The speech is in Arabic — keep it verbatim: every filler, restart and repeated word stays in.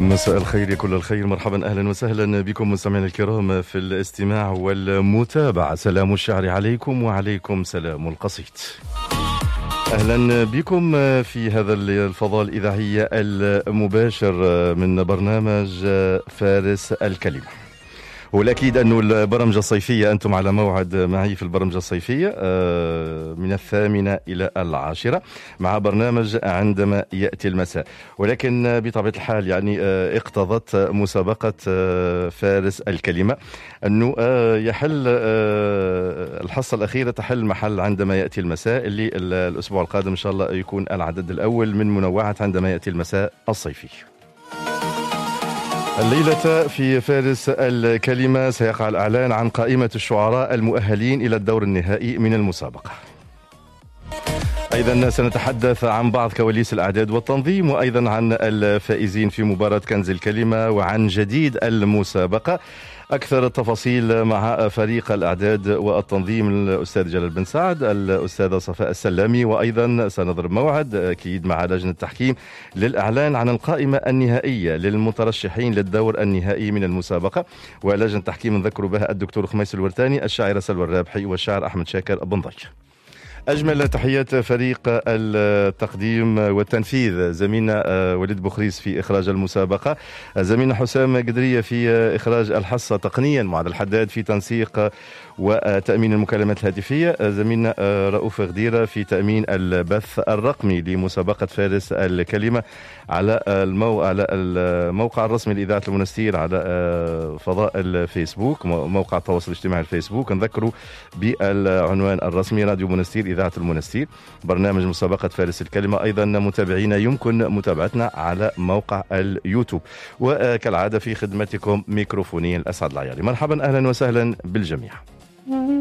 مساء الخير، كل الخير، مرحبا أهلا وسهلا بكم مستمعينا الكرام في الاستماع والمتابعة. سلام الشعر عليكم وعليكم سلام القصيد. أهلا بكم في هذا الفضاء الإذاعي المباشر من برنامج فارس الكلمة. والأكيد أنه البرمجة الصيفية أنتم على موعد معي في البرمجة الصيفية من الثامنة إلى العاشرة مع برنامج عندما يأتي المساء. ولكن بطبيعة الحال يعني اقتضت مسابقة فارس الكلمة أنه يحل الحصة الأخيرة تحل محل عندما يأتي المساء، اللي الأسبوع القادم إن شاء الله يكون العدد الأول من منوعة عندما يأتي المساء الصيفي. الليلة في فارس الكلمة سيقع الإعلان عن قائمة الشعراء المؤهلين إلى الدور النهائي من المسابقة. أيضا سنتحدث عن بعض كواليس الأعداد والتنظيم، وأيضا عن الفائزين في مباراة كنز الكلمة، وعن جديد المسابقة. أكثر التفاصيل مع فريق الأعداد والتنظيم الأستاذ جلال بن سعد، الأستاذة صفاء السلامي، وأيضا سنضرب موعد أكيد مع لجنة التحكيم للإعلان عن القائمة النهائية للمترشحين للدور النهائي من المسابقة. ولجنة التحكيم نذكر بها الدكتور خميس الورتاني، الشاعرة سلوى الرابحي، والشاعر أحمد شاكر بن ضي. أجمل تحيات فريق التقديم والتنفيذ، زميلنا وليد بوخريس في إخراج المسابقة، زميلنا حسام قدرية في إخراج الحصة تقنيا، معاذ الحداد في تنسيق وتأمين المكالمات الهاتفية، زميلنا رؤوف غديرة في تأمين البث الرقمي لمسابقة فارس الكلمة على المو... على الموقع الرسمي لإذاعة المنستير، على فضاء الفيسبوك، موقع التواصل الاجتماعي الفيسبوك. نذكروا بالعنوان الرسمي راديو منستير إذاعة المنستير، برنامج مسابقة فارس الكلمة. أيضا متابعينا يمكن متابعتنا على موقع اليوتيوب. وكالعادة في خدمتكم ميكروفونيا الأسعد العياري. مرحبا أهلا وسهلا بالجميع.